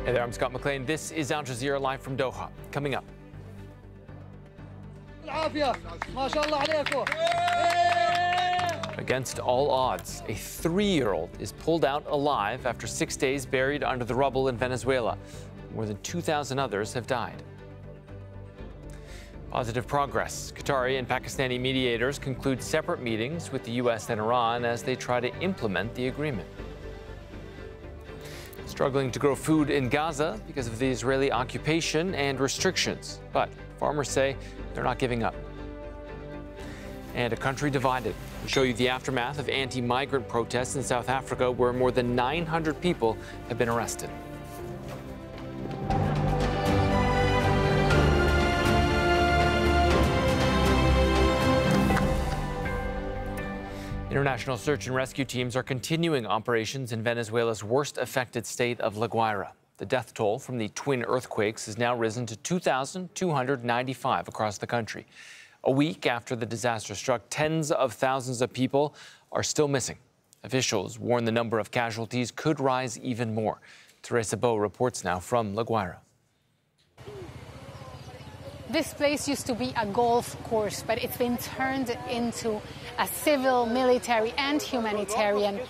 Hey there, I'm Scott McLean. This is Al Jazeera live from Doha. Coming up. Against all odds, a 3-year-old is pulled out alive after 6 days buried under the rubble in Venezuela. More than 2,000 others have died. Positive progress. Qatari and Pakistani mediators conclude separate meetings with the U.S. and Iran as they try to implement the agreement. Struggling to grow food in Gaza because of the Israeli occupation and restrictions. But farmers say they're not giving up. And a country divided. We'll show you the aftermath of anti-migrant protests in South Africa, where more than 900 people have been arrested. International search and rescue teams are continuing operations in Venezuela's worst affected state of La Guaira. The death toll from the twin earthquakes has now risen to 2,295 across the country. A week after the disaster struck, tens of thousands of people are still missing. Officials warn the number of casualties could rise even more. Teresa Bo reports now from La Guaira. This place used to be a golf course, but it's been turned into a civil, military and humanitarian